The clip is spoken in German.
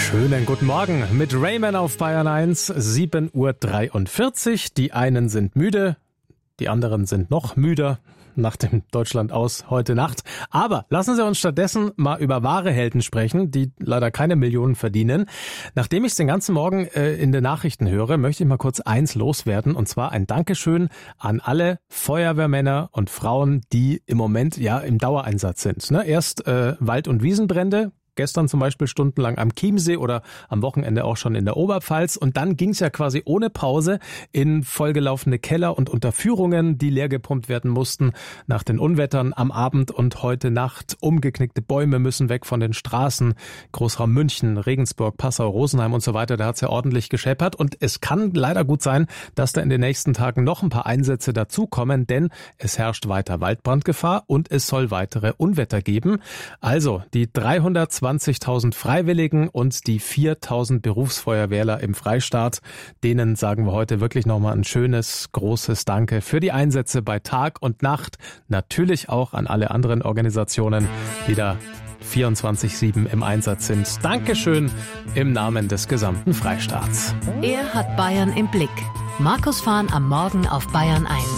Schönen guten Morgen mit Rayman auf Bayern 1, 7:43 Uhr. Die einen sind müde, die anderen sind noch müder nach dem Deutschland aus heute Nacht. Aber lassen Sie uns stattdessen mal über wahre Helden sprechen, die leider keine Millionen verdienen. Nachdem ich es den ganzen Morgen in den Nachrichten höre, möchte ich mal kurz eins loswerden, und zwar ein Dankeschön an alle Feuerwehrmänner und Frauen, die im Moment ja im Dauereinsatz sind. Erst Wald- und Wiesenbrände. Gestern zum Beispiel stundenlang am Chiemsee oder am Wochenende auch schon in der Oberpfalz. Und dann ging es ja quasi ohne Pause in vollgelaufene Keller und Unterführungen, die leer gepumpt werden mussten nach den Unwettern am Abend und heute Nacht. Umgeknickte Bäume müssen weg von den Straßen. Großraum München, Regensburg, Passau, Rosenheim und so weiter. Da hat es ja ordentlich gescheppert. Und es kann leider gut sein, dass da in den nächsten Tagen noch ein paar Einsätze dazukommen, denn es herrscht weiter Waldbrandgefahr und es soll weitere Unwetter geben. Also die 320.000 Freiwilligen und die 4.000 Berufsfeuerwehrler im Freistaat, denen sagen wir heute wirklich nochmal ein schönes, großes Danke für die Einsätze bei Tag und Nacht. Natürlich auch an alle anderen Organisationen, die da 24/7 im Einsatz sind. Dankeschön im Namen des gesamten Freistaats. Er hat Bayern im Blick. Markus Fahn am Morgen auf Bayern 1.